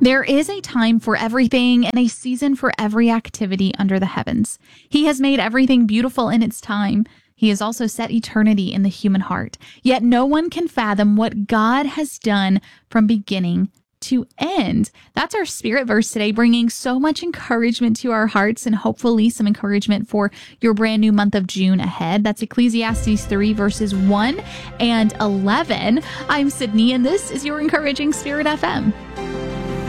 There is a time for everything and a season for every activity under the heavens. He has made everything beautiful in its time. He has also set eternity in the human heart. Yet no one can fathom what God has done from beginning to end. That's our spirit verse today, bringing so much encouragement to our hearts and hopefully some encouragement for your brand new month of June ahead. That's Ecclesiastes 3 verses 1 and 11. I'm Sydney, and this is your Encouraging Spirit FM.